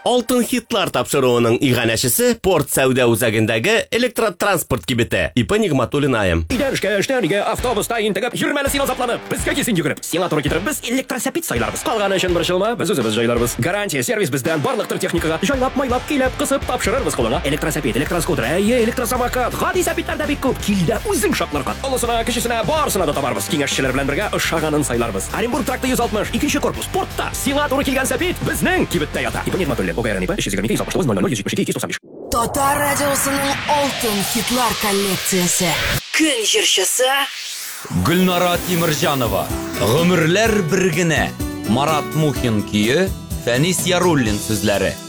Алтын хитлар тапшыруының иганәчесе порт сәүдә үзәгендәге электротранспорт кибете. Ипа Нигъматуллин айым. Идән эшкә автобуста интегеп, йөрмәле син азапланып, безгә кисен йөгереп. Сиңа туры китереп, біз электросәпит сайларбыз. Калганы өчен борчылма, без үзебез җайларбыз. Гарантия сервис бездән барлыктыр техникага. Җайлап, майлап, килеп, кысып тапшырырбыз кулыңа. Электросәпит, электроскутер, электросамокат, гади сәпитләр дә бик күп. Килдә үзең шатларга. Олысына, кечесенә барсына да табарбыз. Киңәшчеләр белән бергә ошаганын сайларбыз. Оренбург тракты 160, 2нче корпус, портта. Сиңа туры килгән сәпит безнең кибеттә ята. Ипа Нигъматуллин, ОГРН 322 Татар радиосының алтын хитлар коллекциясы. Көн җырчысы Гөлнара Тимирҗанова. Гомерләр бергенә. Марат Мухин көе, Фәнис Яруллин сүзләре.